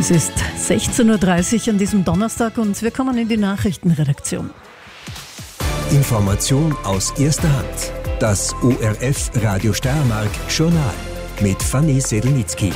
Es ist 16.30 Uhr an diesem Donnerstag und wir kommen in die Nachrichtenredaktion. Information aus erster Hand. Das ORF Radio Steiermark Journal mit Fanny Sedelnitzky.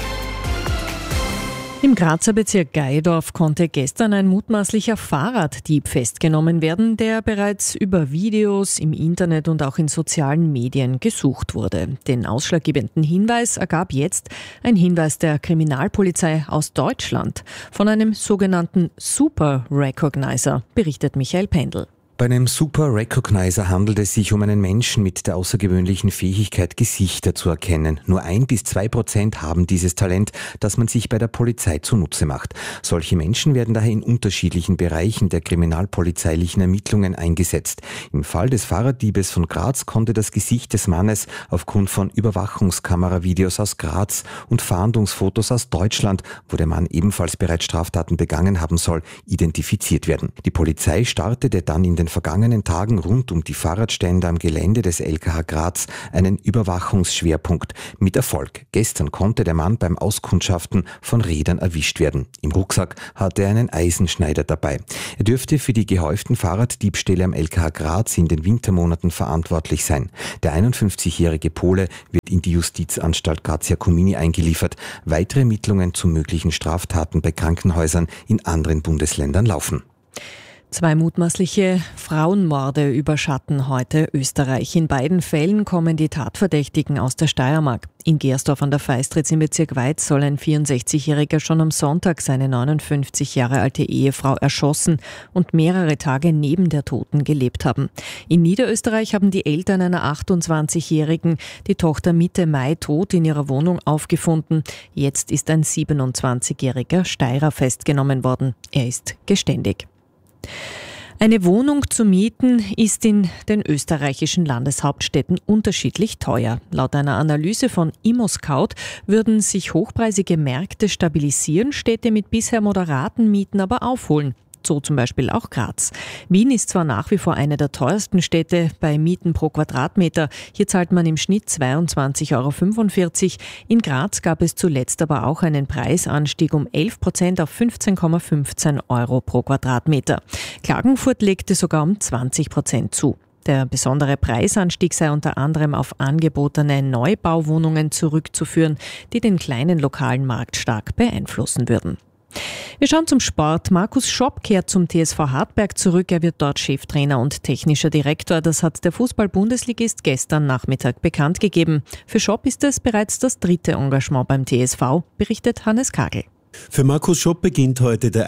Im Grazer Bezirk Gaidorf konnte gestern ein mutmaßlicher Fahrraddieb festgenommen werden, der bereits über Videos im Internet und auch in sozialen Medien gesucht wurde. Den ausschlaggebenden Hinweis ergab jetzt ein Hinweis der Kriminalpolizei aus Deutschland von einem sogenannten Super Recognizer, berichtet Michael Pendl. Bei einem Super Recognizer handelt es sich um einen Menschen mit der außergewöhnlichen Fähigkeit, Gesichter zu erkennen. Nur 1-2% haben dieses Talent, das man sich bei der Polizei zunutze macht. Solche Menschen werden daher in unterschiedlichen Bereichen der kriminalpolizeilichen Ermittlungen eingesetzt. Im Fall des Fahrraddiebes von Graz konnte das Gesicht des Mannes aufgrund von Überwachungskameravideos aus Graz und Fahndungsfotos aus Deutschland, wo der Mann ebenfalls bereits Straftaten begangen haben soll, identifiziert werden. Die Polizei startete dann in den vergangenen Tagen rund um die Fahrradstände am Gelände des LKH Graz einen Überwachungsschwerpunkt mit Erfolg. Gestern konnte der Mann beim Auskundschaften von Rädern erwischt werden. Im Rucksack hatte er einen Eisenschneider dabei. Er dürfte für die gehäuften Fahrraddiebstähle am LKH Graz in den Wintermonaten verantwortlich sein. Der 51-jährige Pole wird in die Justizanstalt Graz-Jakumini eingeliefert. Weitere Ermittlungen zu möglichen Straftaten bei Krankenhäusern in anderen Bundesländern laufen. 2 mutmaßliche Frauenmorde überschatten heute Österreich. In beiden Fällen kommen die Tatverdächtigen aus der Steiermark. In Gersdorf an der Feistritz im Bezirk Weiz soll ein 64-Jähriger schon am Sonntag seine 59 Jahre alte Ehefrau erschossen und mehrere Tage neben der Toten gelebt haben. In Niederösterreich haben die Eltern einer 28-Jährigen die Tochter Mitte Mai tot in ihrer Wohnung aufgefunden. Jetzt ist ein 27-jähriger Steirer festgenommen worden. Er ist geständig. Eine Wohnung zu mieten ist in den österreichischen Landeshauptstädten unterschiedlich teuer. Laut einer Analyse von ImmoScout würden sich hochpreisige Märkte stabilisieren, Städte mit bisher moderaten Mieten aber aufholen. So zum Beispiel auch Graz. Wien ist zwar nach wie vor eine der teuersten Städte bei Mieten pro Quadratmeter. Hier zahlt man im Schnitt 22,45 €. In Graz gab es zuletzt aber auch einen Preisanstieg um 11% auf 15,15 € pro Quadratmeter. Klagenfurt legte sogar um 20% zu. Der besondere Preisanstieg sei unter anderem auf angebotene Neubauwohnungen zurückzuführen, die den kleinen lokalen Markt stark beeinflussen würden. Wir schauen zum Sport. Markus Schopp kehrt zum TSV Hartberg zurück. Er wird dort Cheftrainer und technischer Direktor. Das hat der Fußball-Bundesligist gestern Nachmittag bekannt gegeben. Für Schopp ist es bereits das 3. Engagement beim TSV, berichtet Hannes Kagel. Für Markus Schopp beginnt heute der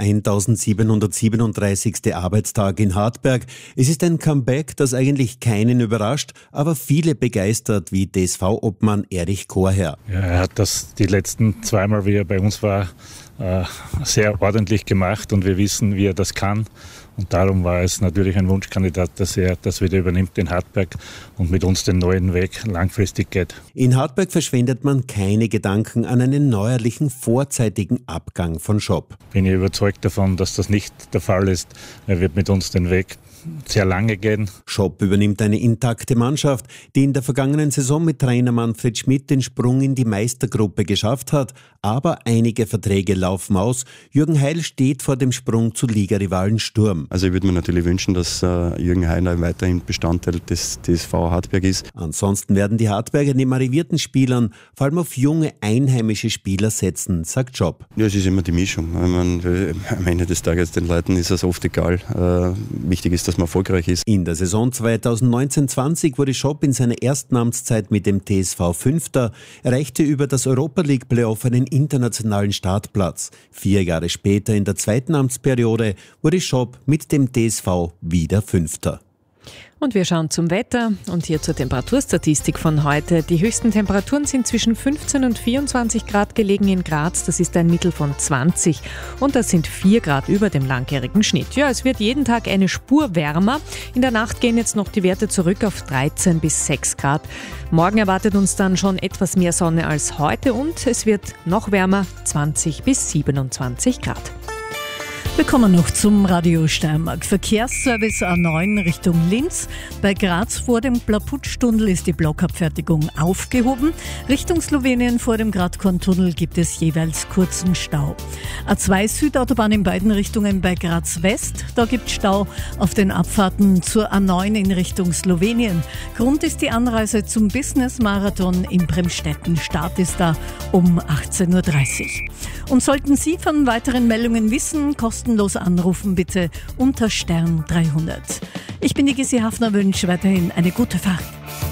1737. Arbeitstag in Hartberg. Es ist ein Comeback, das eigentlich keinen überrascht, aber viele begeistert, wie DSV-Obmann Erich Chorherr. Ja, er hat das die letzten 2 Mal, wie er bei uns war, sehr ordentlich gemacht und wir wissen, wie er das kann. Und darum war es natürlich ein Wunschkandidat, dass er das wieder übernimmt in Hartberg und mit uns den neuen Weg langfristig geht. In Hartberg verschwendet man keine Gedanken an einen neuerlichen vorzeitigen Abgang von Schopp. Bin ich überzeugt davon, dass das nicht der Fall ist. Er wird mit uns den Weg sehr lange gehen. Schopp übernimmt eine intakte Mannschaft, die in der vergangenen Saison mit Trainer Manfred Schmidt den Sprung in die Meistergruppe geschafft hat. Aber einige Verträge laufen aus. Jürgen Heil steht vor dem Sprung zu Ligarivalen Sturm. Also ich würde mir natürlich wünschen, dass Jürgen Heil weiterhin Bestandteil des TSV Hartberg ist. Ansonsten werden die Hartberger neben arrivierten Spielern vor allem auf junge einheimische Spieler setzen, sagt Schopp. Ja, es ist immer die Mischung. Ich meine, am Ende des Tages den Leuten ist es oft egal. Wichtig ist, dass man erfolgreich ist. In der Saison 2019-20 wurde Schopp in seiner ersten Amtszeit mit dem TSV Fünfter, erreichte über das Europa League Playoff einen internationalen Startplatz. 4 Jahre später in der zweiten Amtsperiode wurde Schopp mit dem TSV wieder Fünfter. Und wir schauen zum Wetter und hier zur Temperaturstatistik von heute. Die höchsten Temperaturen sind zwischen 15 und 24 Grad gelegen in Graz. Das ist ein Mittel von 20 und das sind 4 Grad über dem langjährigen Schnitt. Ja, es wird jeden Tag eine Spur wärmer. In der Nacht gehen jetzt noch die Werte zurück auf 13 bis 6 Grad. Morgen erwartet uns dann schon etwas mehr Sonne als heute und es wird noch wärmer, 20 bis 27 Grad. Wir kommen noch zum Radio Steiermark. Verkehrsservice A9 Richtung Linz. Bei Graz vor dem Plaputstunnel ist die Blockabfertigung aufgehoben. Richtung Slowenien vor dem Gradkorntunnel gibt es jeweils kurzen Stau. A2 Südautobahn in beiden Richtungen bei Graz West. Da gibt es Stau auf den Abfahrten zur A9 in Richtung Slowenien. Grund ist die Anreise zum Business-Marathon in Bremstetten. Start ist da um 18.30 Uhr. Und sollten Sie von weiteren Meldungen wissen, kostenlos anrufen bitte unter Stern 300. Ich bin die Gysi Hafner, wünsche weiterhin eine gute Fahrt.